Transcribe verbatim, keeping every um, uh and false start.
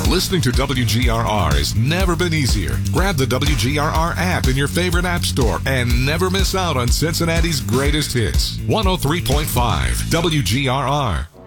Listening to W G R R has never been easier. Grab the W G R R app in your favorite app store and never miss out on Cincinnati's greatest hits. one oh three point five W G R R.